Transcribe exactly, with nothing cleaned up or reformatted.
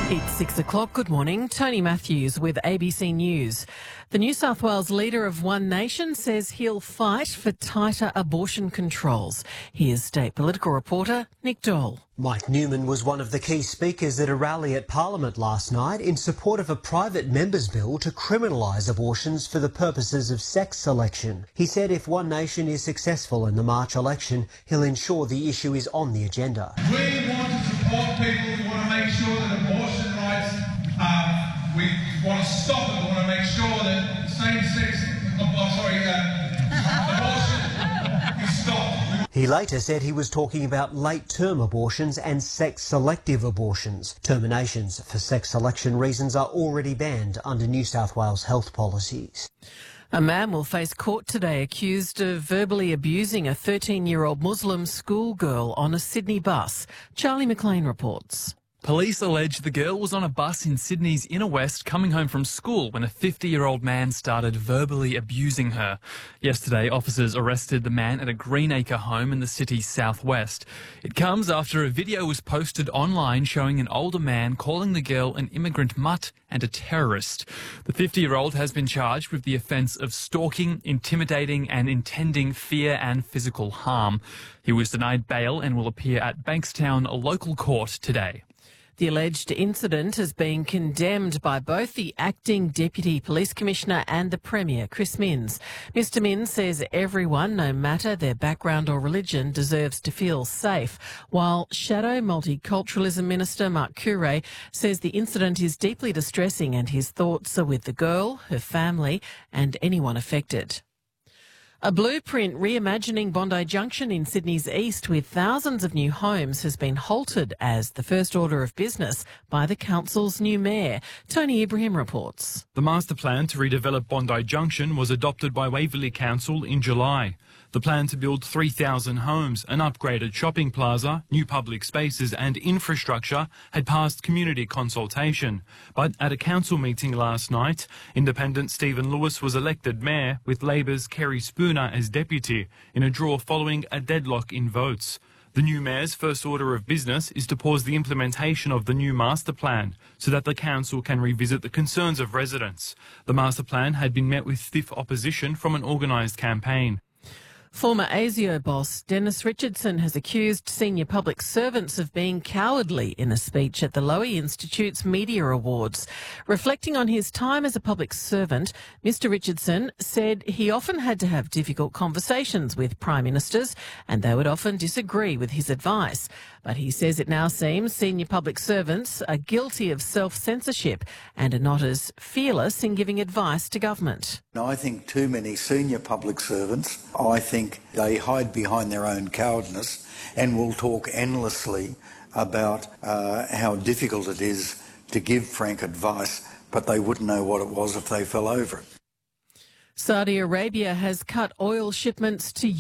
It's six o'clock. Good morning. Tony Matthews with A B C News. The New South Wales leader of One Nation says he'll fight for tighter abortion controls. Here's state political reporter Nick Dole. Mike Newman was one of the key speakers at a rally at Parliament last night in support of a private member's bill to criminalise abortions for the purposes of sex selection. He said if One Nation is successful in the March election, he'll ensure the issue is on the agenda. We want to support people who want to make sure that abortion rights, uh, we want to stop it. We want to make sure that same-sex, oh, sorry, uh, abortion is stopped. He later said he was talking about late-term abortions and sex-selective abortions. Terminations for sex selection reasons are already banned under New South Wales health policies. A man will face court today accused of verbally abusing a thirteen-year-old Muslim schoolgirl on a Sydney bus. Charlie McLean reports. Police allege the girl was on a bus in Sydney's inner west coming home from school when a fifty-year-old man started verbally abusing her. Yesterday, officers arrested the man at a Greenacre home in the city's southwest. It comes after a video was posted online showing an older man calling the girl an immigrant mutt and a terrorist. The fifty-year-old has been charged with the offence of stalking, intimidating and intending fear and physical harm. He was denied bail and will appear at Bankstown local court today. The alleged incident has been condemned by both the acting Deputy Police Commissioner and the Premier, Chris Minns. Mister Minns says everyone, no matter their background or religion, deserves to feel safe, while Shadow Multiculturalism Minister Mark Curray says the incident is deeply distressing and his thoughts are with the girl, her family and anyone affected. A blueprint reimagining Bondi Junction in Sydney's east with thousands of new homes has been halted as the first order of business by the council's new mayor. Tony Ibrahim reports. The master plan to redevelop Bondi Junction was adopted by Waverley Council in July. The plan to build three thousand homes, an upgraded shopping plaza, new public spaces and infrastructure had passed community consultation. But at a council meeting last night, independent Stephen Lewis was elected mayor with Labor's Kerry Spooner as deputy in a draw following a deadlock in votes. The new mayor's first order of business is to pause the implementation of the new master plan so that the council can revisit the concerns of residents. The master plan had been met with stiff opposition from an organised campaign. Former ASIO boss Dennis Richardson has accused senior public servants of being cowardly in a speech at the Lowy Institute's Media Awards. Reflecting on his time as a public servant, Mister Richardson said he often had to have difficult conversations with prime ministers and they would often disagree with his advice. But he says it now seems senior public servants are guilty of self-censorship and are not as fearless in giving advice to government. I think too many senior public servants, I think they hide behind their own cowardness and will talk endlessly about uh, how difficult it is to give frank advice, but they wouldn't know what it was if they fell over it. Saudi Arabia has cut oil shipments to